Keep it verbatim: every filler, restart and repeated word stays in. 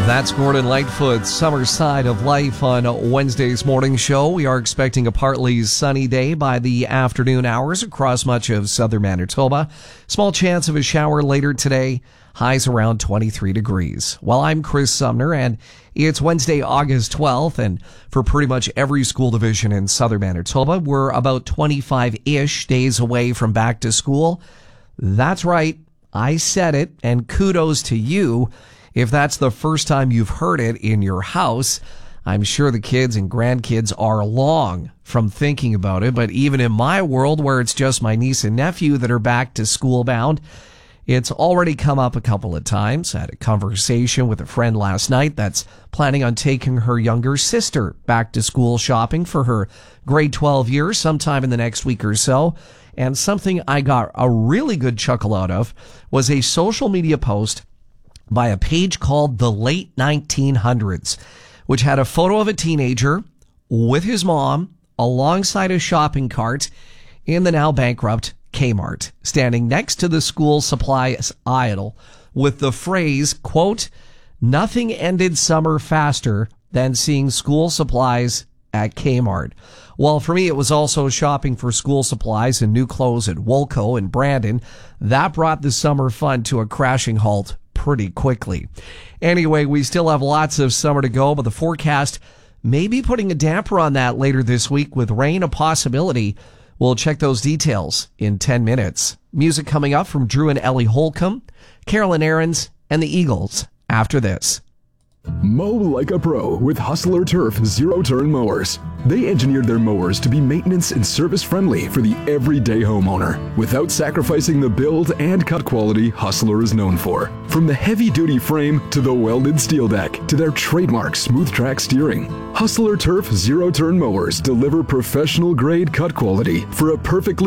That's Gordon Lightfoot's Summer Side of Life on Wednesday's morning show. We are expecting a partly sunny day by the afternoon hours across much of southern Manitoba. Small chance of a shower later today. Highs around twenty-three degrees. Well, I'm Chris Sumner, and it's Wednesday, August twelfth, and for pretty much every school division in southern Manitoba, we're about twenty-five-ish days away from back to school. That's right. I said it, and kudos to you. If that's the first time you've heard it in your house, I'm sure the kids and grandkids are long from thinking about it. But even in my world, where it's just my niece and nephew that are back to school bound, it's already come up a couple of times. I had a conversation with a friend last night that's planning on taking her younger sister back to school shopping for her grade twelve year sometime in the next week or so. And something I got a really good chuckle out of was a social media post by a page called The Late nineteen hundreds, which had a photo of a teenager with his mom alongside a shopping cart in the now bankrupt Kmart, standing next to the school supplies aisle with the phrase, quote, "Nothing ended summer faster than seeing school supplies at Kmart." Well, for me, it was also shopping for school supplies and new clothes at Woolco and Brandon. That brought the summer fun to a crashing halt pretty quickly. Anyway, we still have lots of summer to go, but the forecast may be putting a damper on that later this week with rain a possibility. We'll check those details in ten minutes. Music coming up from Drew and Ellie Holcomb, Carolyn Aarons, and the Eagles after this. Mow like a pro with Hustler Turf zero-turn mowers. They engineered their mowers to be maintenance and service friendly for the everyday homeowner, without sacrificing the build and cut quality Hustler is known for. From the heavy-duty frame to the welded steel deck to their trademark smooth track steering, Hustler Turf zero-turn mowers deliver professional grade cut quality for a perfectly